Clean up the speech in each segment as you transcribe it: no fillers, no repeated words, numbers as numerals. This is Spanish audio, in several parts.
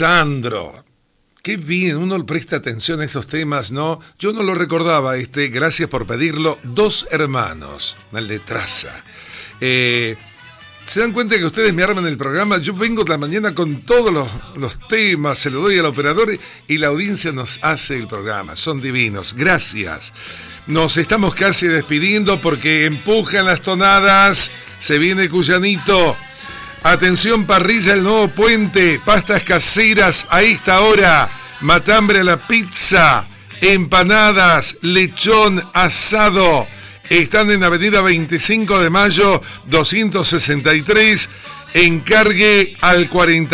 Sandro. Qué bien, uno presta atención a estos temas, ¿no? Yo no lo recordaba, gracias por pedirlo. Dos hermanos, el de Traza. ¿Se dan cuenta que ustedes me arman el programa? Yo vengo de la mañana con todos los temas, se lo doy al operador y la audiencia nos hace el programa. Son divinos, gracias. Nos estamos casi despidiendo porque empujan las tonadas. Se viene Cuyanito. Atención, parrilla El Nuevo Puente, pastas caseras a esta hora, matambre a la pizza, empanadas, lechón, asado. Están en Avenida 25 de Mayo, 263. Encargue al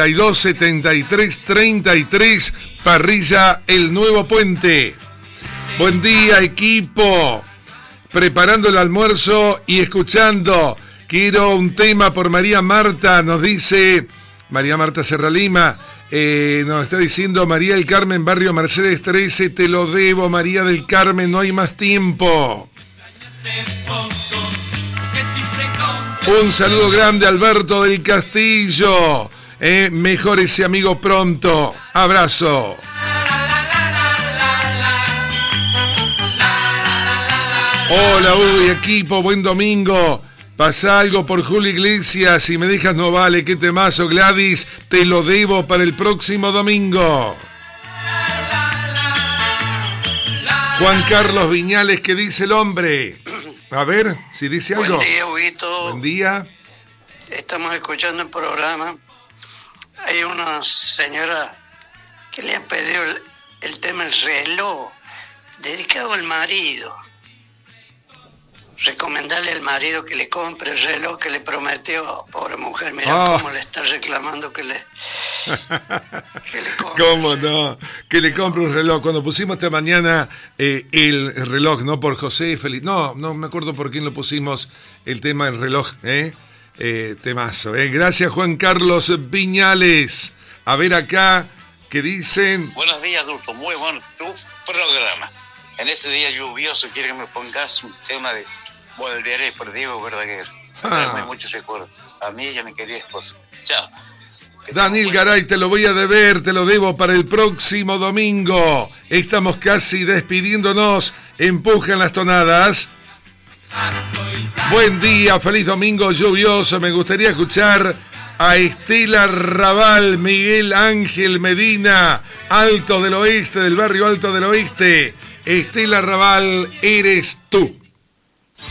427333, parrilla El Nuevo Puente. Buen día, equipo. Preparando el almuerzo y escuchando. Quiero un tema por María Marta, nos dice María Marta Serra Lima, nos está diciendo María del Carmen, barrio Mercedes 13, te lo debo, María del Carmen, no hay más tiempo. Un saludo grande, Alberto del Castillo, mejor ese amigo pronto, abrazo. Hola, uy, equipo, buen domingo. Pasa algo por Julio Iglesias, si me dejas no vale, qué temazo, Gladys, te lo debo para el próximo domingo. Juan Carlos Viñales, ¿qué dice el hombre? A ver, si dice algo. Buen día, Huguito. Buen día. Estamos escuchando el programa. Hay una señora que le ha pedido el tema del reloj, dedicado al marido. Recomendarle al marido que le compre el reloj que le prometió. Pobre mujer, mira cómo le está reclamando que le compre. ¿Cómo no? Que le compre un reloj. Cuando pusimos esta mañana el reloj, ¿no? Por José Feliz. No me acuerdo por quién lo pusimos el tema del reloj, temazo, Gracias, Juan Carlos Viñales. A ver acá, ¿qué dicen? Buenos días, Adulto. Muy bueno tu programa. En ese día lluvioso quiero que me pongas un tema de Volveré por Diego Verdaguer. Traerme muchos recuerdos. A mí y a mi querida esposa. Chao. Daniel Garay, te lo voy a deber, te lo debo para el próximo domingo. Estamos casi despidiéndonos. Empujan las tonadas. Buen día, feliz domingo lluvioso. Me gustaría escuchar a Estela Raval, Miguel Ángel Medina, Alto del Oeste, del barrio Alto del Oeste. Estela Raval, eres tú.